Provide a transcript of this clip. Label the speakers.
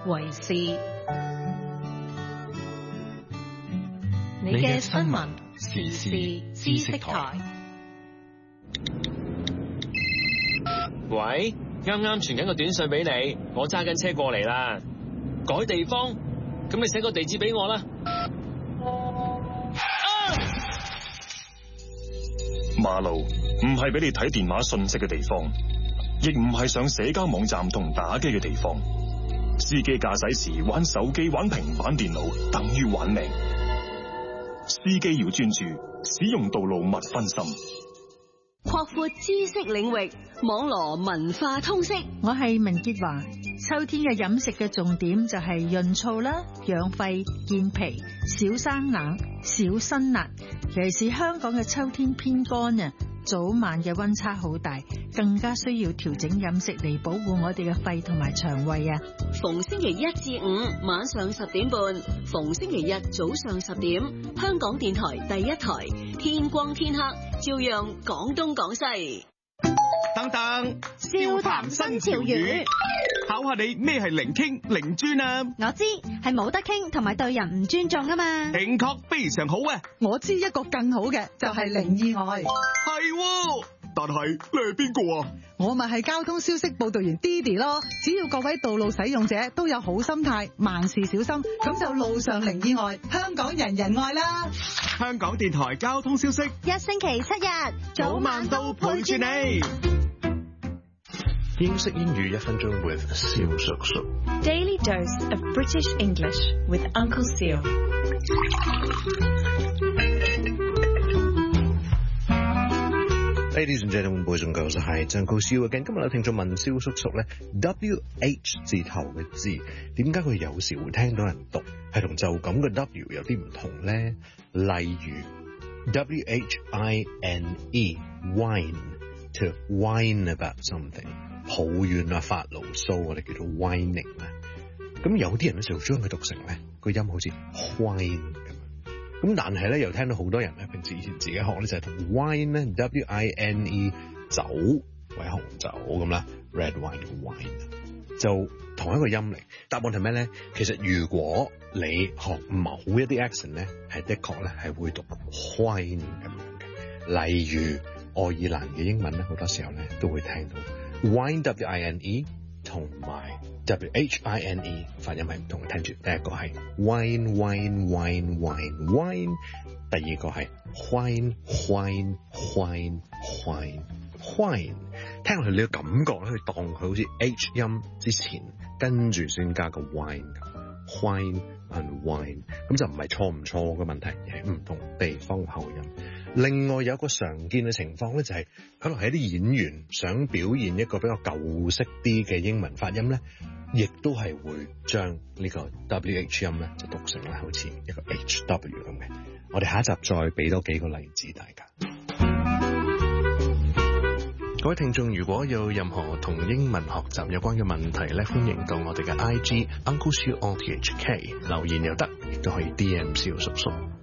Speaker 1: 為事。你嘅新聞時事知識台。
Speaker 2: 喂，啱啱傳緊個短信俾你，我揸緊車過嚟啦。改地方，咁你寫個地址俾我啦。
Speaker 3: 馬路唔係俾你睇電話信息嘅地方，亦唔係上社交網站同打機嘅地方。司機駕駛時玩手機、玩平板電腦，等於玩命。司機要專注，使用道路勿分心。
Speaker 4: 擴闊知識領域，網羅文化通識。
Speaker 5: 我係文潔華。秋天嘅飲食嘅重點就係潤燥啦，養肺健脾，少生冷，少辛辣。尤其是香港嘅秋天偏乾啊，早晚嘅溫差好大，更加需要調整飲食嚟保護我哋嘅肺同埋腸胃啊。
Speaker 4: 逢星期一至五晚上10點半，逢星期日早上10點，香港電台第一台，天光天黑，照樣講東講西。
Speaker 6: 等等，笑談新潮語，考下你咩係零傾零專啊？
Speaker 7: 我知係冇得傾同埋對人唔尊重啊嘛。
Speaker 6: 正確非常好啊！
Speaker 8: 我知一個更好嘅就係零意外。
Speaker 6: 係，但係你係邊個啊？
Speaker 8: 我咪係交通消息報道員 Didi 咯。只要各位道路使用者都有好心態，萬事小心，咁就路上零意外，香港人人愛啦。
Speaker 6: 香港電台交通消息，
Speaker 7: 一星期7日
Speaker 6: 早晚都陪住你。
Speaker 9: 英式英語1分鐘 with 蕭叔叔。
Speaker 1: Daily dose of British English with Uncle Seal。
Speaker 9: Ladies and gentlemen, boys and girls， 係Uncle Seal again。今日有聽眾問蕭叔叔咧 ，WH 字頭嘅字點解佢有時會聽到人讀係同就咁嘅 W 有啲唔同咧？例如 WHINE wine to whine about something， 抱怨啊發牢騷，我哋叫做 whining 啊。咁有啲人咧就將佢讀成咧個音好似 whine 咁。咁但係咧，又聽到好多人咧，平時以前自己學咧就係同 wine 咧 WINE 酒或者紅酒咁啦 ，red wine 嘅 wine 就同一個音嚟。答案係咩咧？其實如果你學某一啲 accent 咧，係的確咧係會讀 wine 咁樣嘅。例如愛爾蘭嘅英文咧，好多時候咧都會聽到 wine WINE 同埋 WHINE 發音係唔同嘅。聽住，第一個係 wine wine wine wine wine， 第二個係 whine whine whine whine whine。聽落去你嘅感覺咧，去當佢好似 H 音之前跟住先加個 whine whine and whine， 咁就唔係錯唔錯嘅問題，而係唔同地方嘅口音。另外有一個常見嘅情況咧，就係可能係一啲演員想表現一個比較舊式啲嘅英文發音咧，亦都係會將呢個 WH 音咧就讀成咧好似一個 HW 咁嘅。我哋下一集再俾多幾個例子大家。各位聽眾，如果有任何同英文學習有關嘅問題咧，歡迎到我哋嘅 IG Uncle Seal RTHK 留言又得，亦都可以 DM 蕭叔叔。